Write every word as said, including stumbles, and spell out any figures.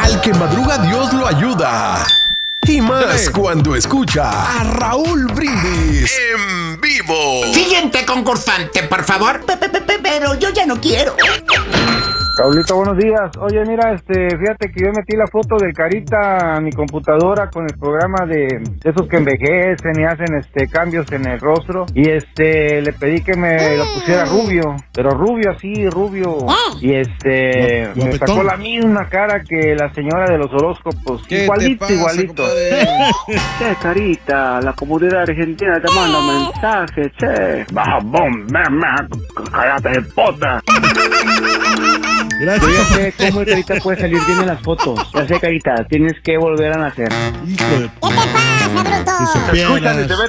Al que madruga Dios lo ayuda. Y más cuando escucha a Raúl Brindis en vivo. Siguiente concursante, por favor. Pero yo ya no quiero. Raulito, buenos días. Oye, mira, este, fíjate que yo metí la foto del Carita a mi computadora con el programa de, de esos que envejecen y hacen este cambios en el rostro. Y este, le pedí que me lo pusiera rubio, pero rubio así, rubio. Y este, me sacó la misma cara que la señora de los horóscopos. Igualito, pasa, igualito. Che, Carita, la comunidad argentina te manda un mensaje, che. Vamos, cállate de pota. Gracias. Yo ya sé cómo el Carita puede salir bien en las fotos. Ya sé, Carita, tienes que volver a nacer. Hijo de... ¿Qué te pasa, bruto? Si supieras.